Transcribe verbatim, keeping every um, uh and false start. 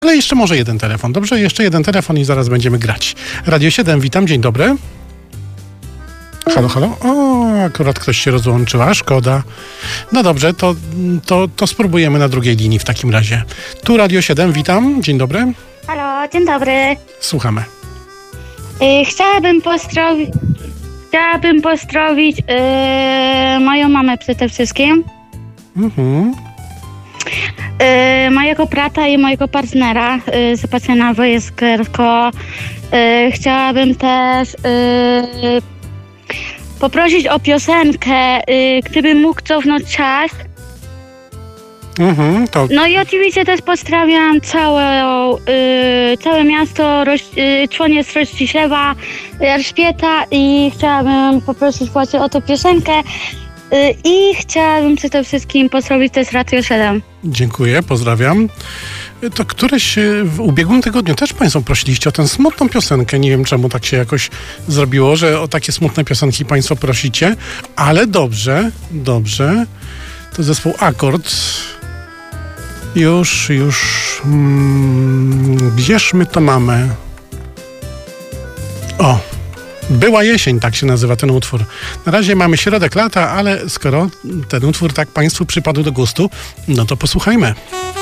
Ale jeszcze może jeden telefon, dobrze? Jeszcze jeden telefon i zaraz będziemy grać. Radio siedem, witam, dzień dobry. Halo, halo? O, akurat ktoś się rozłączyła, szkoda. No dobrze, to, to, to spróbujemy na drugiej linii w takim razie. Tu Radio siedem, witam, dzień dobry. Halo, dzień dobry. Słuchamy. Yy, chciałabym pozdrowić, chciałabym pozdrowić yy, moją mamę przede wszystkim, Mhm. yy, mojego brata i mojego partnera yy, Sebastiana Wojewskiego. Yy, chciałabym też yy, poprosić o piosenkę, yy, gdybym mógł cofnąć czas. Mhm, to No i oczywiście też pozdrawiam całe, y, całe miasto, Roś, y, członiec Rościszewa, Elżbieta i chciałabym poprosić właśnie o tą piosenkę y, i chciałabym przede wszystkim pozdrowić też Radio siedem. dziękuję, pozdrawiam. To któreś e, w ubiegłym tygodniu też Państwo prosiliście o tę smutną piosenkę. Nie wiem, czemu tak się jakoś zrobiło, że o takie smutne piosenki Państwo prosicie, ale dobrze, dobrze. To zespół Akord. Już, już. Mm, gdzież my to mamy? O, Była jesień, tak się nazywa ten utwór. Na razie mamy środek lata, ale skoro ten utwór tak Państwu przypadł do gustu, no to posłuchajmy.